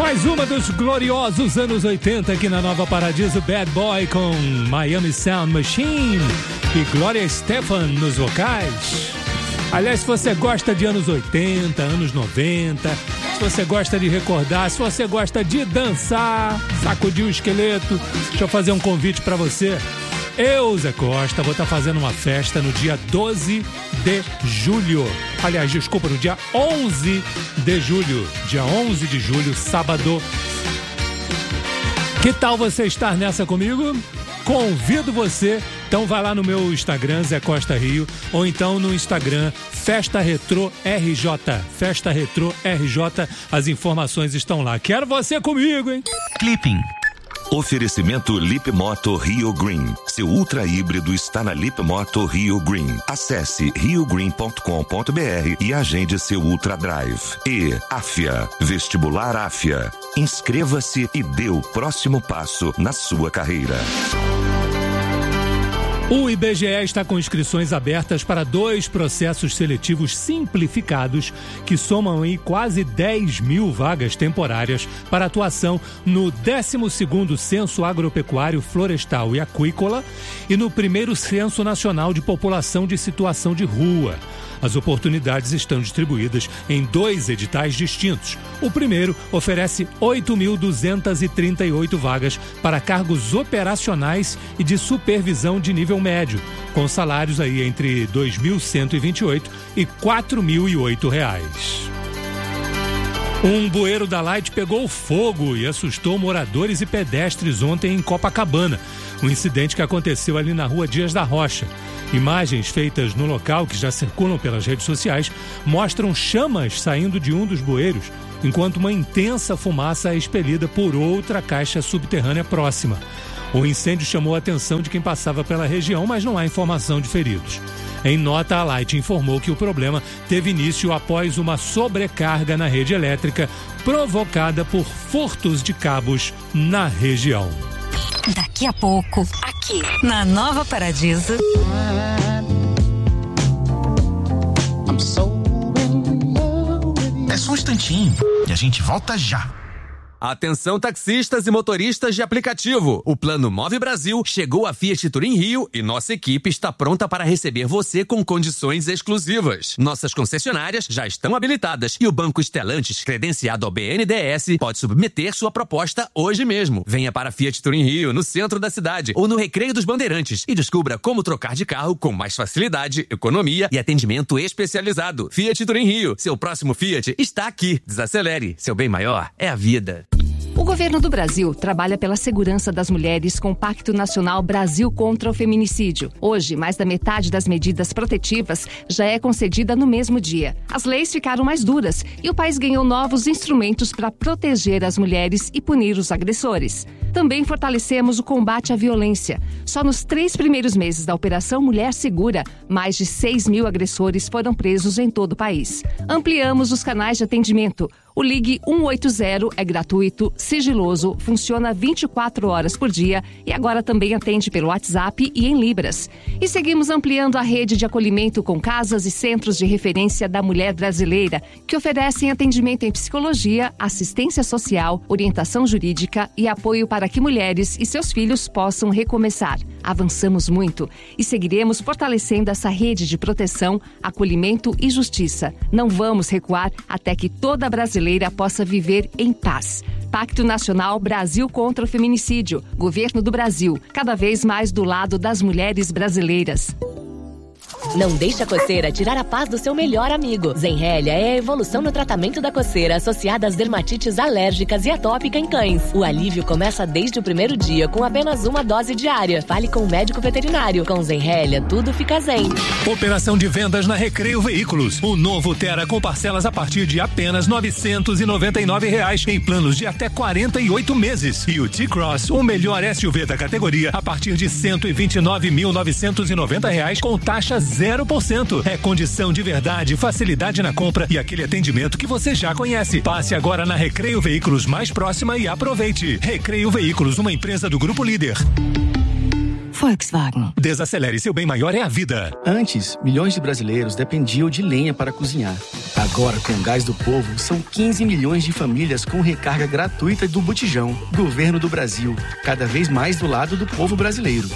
Mais uma dos gloriosos anos 80 aqui na Nova Paradiso, Bad Boy com Miami Sound Machine e Gloria Estefan nos vocais. Aliás, se você gosta de anos 80, anos 90, se você gosta de recordar, se você gosta de dançar, sacudir o esqueleto, deixa eu fazer um convite pra você. Eu, Zé Costa, vou estar fazendo uma festa no dia 12 de julho. Aliás, desculpa, no dia 11 de julho. Dia 11 de julho, sábado. Que tal você estar nessa comigo? Convido você. Então vai lá no meu Instagram, Zé Costa Rio, ou então no Instagram, Festa Retro RJ. Festa Retro RJ, as informações estão lá. Quero você comigo, hein? Clipping. Oferecimento Lip Moto Rio Green. Seu ultra híbrido está na Lip Moto Rio Green. Acesse riogreen.com.br e agende seu Ultra Drive. E Afia, Vestibular Afia. Inscreva-se e dê o próximo passo na sua carreira. O IBGE está com inscrições abertas para 2 processos seletivos simplificados que somam aí quase 10 mil vagas temporárias para atuação no 12º Censo Agropecuário, Florestal e Aquícola e no 1º Censo Nacional de População de Situação de Rua. As oportunidades estão distribuídas em 2 editais distintos. O primeiro oferece 8.238 vagas para cargos operacionais e de supervisão de nível médio, com salários aí entre R$ 2.128 e R$ 4.008. Um bueiro da Light pegou fogo e assustou moradores e pedestres ontem em Copacabana. Um incidente que aconteceu ali na rua Dias da Rocha. Imagens feitas no local, que já circulam pelas redes sociais, mostram chamas saindo de um dos bueiros, enquanto uma intensa fumaça é expelida por outra caixa subterrânea próxima. O incêndio chamou a atenção de quem passava pela região, mas não há informação de feridos. Em nota, a Light informou que o problema teve início após uma sobrecarga na rede elétrica provocada por furtos de cabos na região. Daqui a pouco, aqui na Nova Paradiso. É só um instantinho e a gente volta já. Atenção taxistas e motoristas de aplicativo. O Plano Move Brasil chegou a Fiat Turim Rio e nossa equipe está pronta para receber você com condições exclusivas. Nossas concessionárias já estão habilitadas e o Banco Stellantis, credenciado ao BNDES, pode submeter sua proposta hoje mesmo. Venha para Fiat Turim Rio, no centro da cidade, ou no Recreio dos Bandeirantes e descubra como trocar de carro com mais facilidade, economia e atendimento especializado. Fiat Turim Rio, seu próximo Fiat está aqui. Desacelere, seu bem maior é a vida. O governo do Brasil trabalha pela segurança das mulheres com o Pacto Nacional Brasil contra o Feminicídio. Hoje, mais da metade das medidas protetivas já é concedida no mesmo dia. As leis ficaram mais duras e o país ganhou novos instrumentos para proteger as mulheres e punir os agressores. Também fortalecemos o combate à violência. Só nos 3 primeiros meses da Operação Mulher Segura, mais de 6 mil agressores foram presos em todo o país. Ampliamos os canais de atendimento. O Ligue 180 é gratuito, sigiloso, funciona 24 horas por dia e agora também atende pelo WhatsApp e em Libras. E seguimos ampliando a rede de acolhimento com casas e centros de referência da mulher brasileira, que oferecem atendimento em psicologia, assistência social, orientação jurídica e apoio para que mulheres e seus filhos possam recomeçar. Avançamos muito e seguiremos fortalecendo essa rede de proteção, acolhimento e justiça. Não vamos recuar até que toda brasileira possa viver em paz. Pacto Nacional Brasil contra o Feminicídio. Governo do Brasil, cada vez mais do lado das mulheres brasileiras. Não deixe a coceira tirar a paz do seu melhor amigo. Zenrelia é a evolução no tratamento da coceira associada às dermatites alérgicas e atópica em cães. O alívio começa desde o primeiro dia com apenas uma dose diária. Fale com o médico veterinário. Com Zenrelia, tudo fica zen. Operação de vendas na Recreio Veículos. O novo Tera com parcelas a partir de apenas R$ 999 em planos de até 48 meses. E o T-Cross, o melhor SUV da categoria, a partir de R$ 129.990 com taxa 0%. É condição de verdade, facilidade na compra e aquele atendimento que você já conhece. Passe agora na Recreio Veículos mais próxima e aproveite. Recreio Veículos, uma empresa do Grupo Líder. Volkswagen. Desacelere, seu bem maior é a vida. Antes, milhões de brasileiros dependiam de lenha para cozinhar. Agora, com o Gás do Povo, são 15 milhões de famílias com recarga gratuita do Botijão. Governo do Brasil, cada vez mais do lado do povo brasileiro.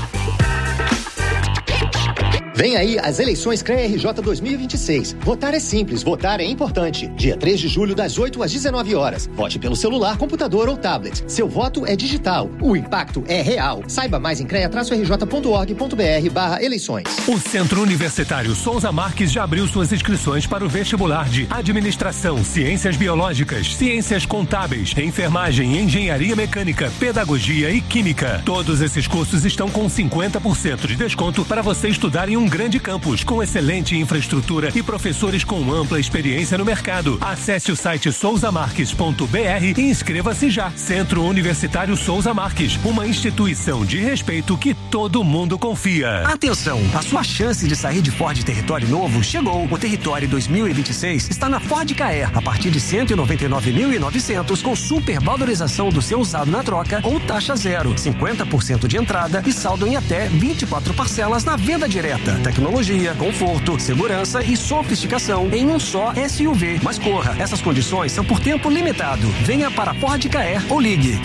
Vem aí as eleições CREA-RJ 2026. Votar é simples, votar é importante. Dia 3 de julho, das 8 às 19 horas. Vote pelo celular, computador ou tablet. Seu voto é digital. O impacto é real. Saiba mais em crea-rj.org.br/eleições. O Centro Universitário Souza Marques já abriu suas inscrições para o vestibular de Administração, Ciências Biológicas, Ciências Contábeis, Enfermagem, Engenharia Mecânica, Pedagogia e Química. Todos esses cursos estão com 50% de desconto para você estudar em um grande campus, com excelente infraestrutura e professores com ampla experiência no mercado. Acesse o site souzamarques.br e inscreva-se já. Centro Universitário Souza Marques, uma instituição de respeito que todo mundo confia. Atenção, a sua chance de sair de Ford Território novo chegou. O Território 2026 está na Ford Ka, a partir de 199.900, com super valorização do seu usado na troca ou taxa zero, 50% de entrada e saldo em até 24 parcelas na venda direta. Tecnologia, conforto, segurança e sofisticação em um só SUV. Mas corra, essas condições são por tempo limitado. Venha para Ford Ka ou ligue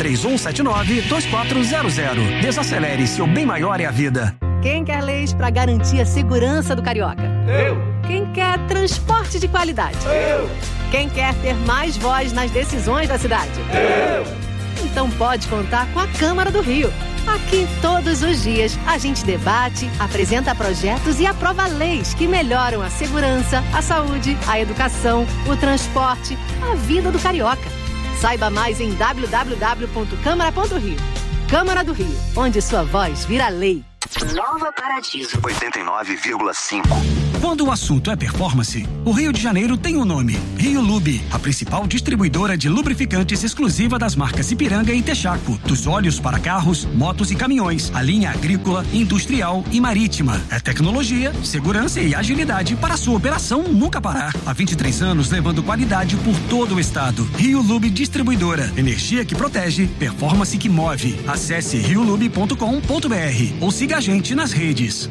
3179-2400. Desacelere, seu bem maior é a vida. Quem quer leis para garantir a segurança do carioca? Eu. Quem quer transporte de qualidade? Eu. Quem quer ter mais voz nas decisões da cidade? Eu. Então pode contar com a Câmara do Rio. Aqui, todos os dias, a gente debate, apresenta projetos e aprova leis que melhoram a segurança, a saúde, a educação, o transporte, a vida do carioca. Saiba mais em www.câmara.rio. Câmara do Rio, onde sua voz vira lei. Nova Paradiso 89,5. Quando o assunto é performance, o Rio de Janeiro tem um nome: Rio Lube, a principal distribuidora de lubrificantes exclusiva das marcas Ipiranga e Texaco, dos óleos para carros, motos e caminhões, a linha agrícola, industrial e marítima. É tecnologia, segurança e agilidade para a sua operação nunca parar. Há 23 anos levando qualidade por todo o estado. Rio Lube Distribuidora, energia que protege, performance que move. Acesse riolube.com.br ou siga a gente nas redes.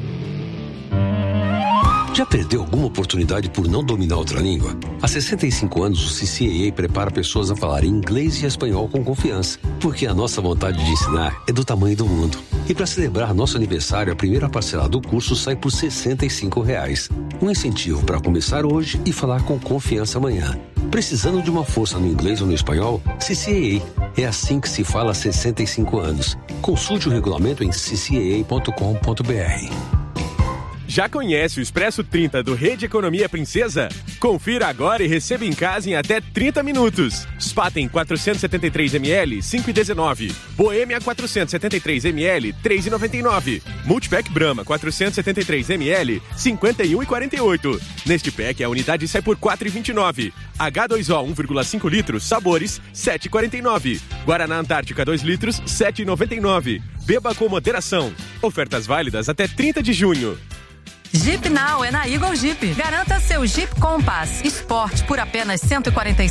Já perdeu alguma oportunidade por não dominar outra língua? Há 65 anos, o CCAA prepara pessoas a falar inglês e espanhol com confiança, porque a nossa vontade de ensinar é do tamanho do mundo. E para celebrar nosso aniversário, a primeira parcela do curso sai por R$ 65. Um incentivo para começar hoje e falar com confiança amanhã. Precisando de uma força no inglês ou no espanhol? CCAA. É assim que se fala há 65 anos. Consulte o regulamento em ccaa.com.br. Já conhece o Expresso 30 do Rede Economia Princesa? Confira agora e receba em casa em até 30 minutos. Spaten 473ml, 5,19. Boêmia 473ml, 3,99. Multipack Brahma 473ml, 51,48. Neste pack a unidade sai por 4,29. H2O 1,5 litros, sabores, 7,49. Guaraná Antártica 2 litros, 7,99. Beba com moderação. Ofertas válidas até 30 de junho. Jeep Now é na Eagle Jeep. Garanta seu Jeep Compass Sport por apenas R$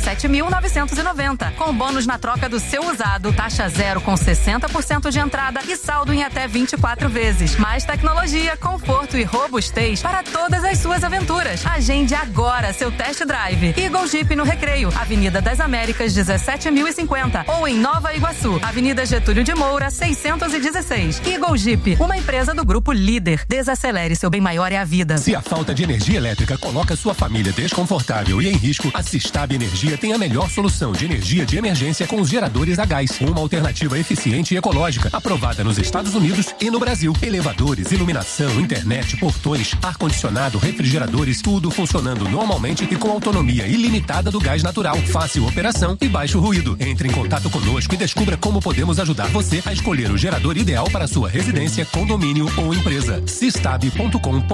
147.990. Com bônus na troca do seu usado, taxa zero com 60% de entrada e saldo em até 24 vezes. Mais tecnologia, conforto e robustez para todas as suas aventuras. Agende agora seu test drive. Eagle Jeep no Recreio, Avenida das Américas 17.050 ou em Nova Iguaçu, Avenida Getúlio de Moura 616. Eagle Jeep, uma empresa do Grupo Líder. Desacelere, seu bem maior é a vida. Se a falta de energia elétrica coloca sua família desconfortável e em risco, a Sistab Energia tem a melhor solução de energia de emergência com os geradores a gás. Uma alternativa eficiente e ecológica, aprovada nos Estados Unidos e no Brasil. Elevadores, iluminação, internet, portões, ar-condicionado, refrigeradores, tudo funcionando normalmente e com autonomia ilimitada do gás natural. Fácil operação e baixo ruído. Entre em contato conosco e descubra como podemos ajudar você a escolher o gerador ideal para sua residência, condomínio ou empresa. Sistab.com.br.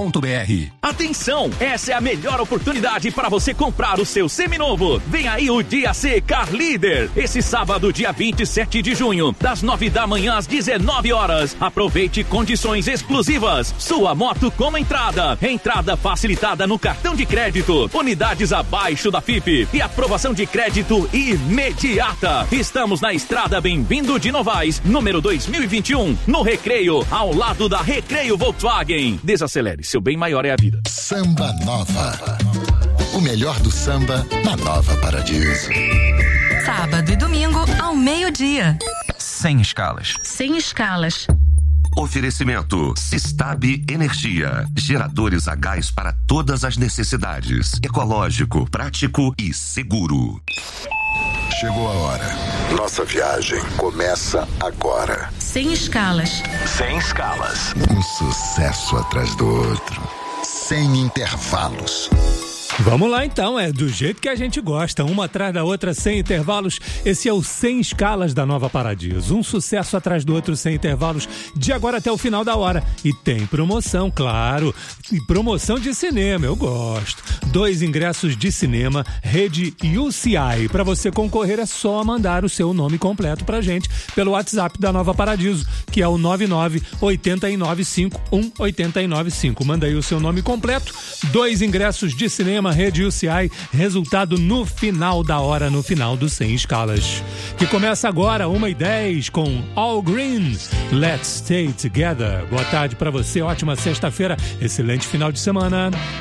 Atenção, essa é a melhor oportunidade para você comprar o seu seminovo. Vem aí o Dia C Car Leader. Esse sábado, dia 27 de junho, das 9 da manhã às 19 horas. Aproveite condições exclusivas. Sua moto com entrada. Entrada facilitada no cartão de crédito. Unidades abaixo da FIP. E aprovação de crédito imediata. Estamos na estrada Bem-vindo de Novaes, número 2021, no Recreio, ao lado da Recreio Volkswagen. Desacelere, seu bem maior é a vida. Samba Nova. O melhor do samba na Nova Paradiso. Sábado e domingo ao meio-dia. Sem escalas. Sem escalas. Oferecimento Sistab Energia. Geradores a gás para todas as necessidades. Ecológico, prático e seguro. Chegou a hora. Nossa viagem começa agora. Sem escalas. Sem escalas. Um sucesso atrás do outro. Sem intervalos. Vamos lá então, é do jeito que a gente gosta, uma atrás da outra, sem intervalos. Esse é o Sem Escalas da Nova Paradiso. Um sucesso atrás do outro, sem intervalos, de agora até o final da hora. E tem promoção, claro. E promoção de cinema, eu gosto. 2 ingressos de cinema, rede UCI. Para você concorrer é só mandar o seu nome completo pra gente pelo WhatsApp da Nova Paradiso, que é o 99-895-1895. Manda aí o seu nome completo. 2 ingressos de cinema, rede UCI, resultado no final da hora, no final do Sem Escalas, que começa agora 1h10 com All Green, Let's Stay Together. Boa tarde pra você, ótima sexta-feira, excelente final de semana.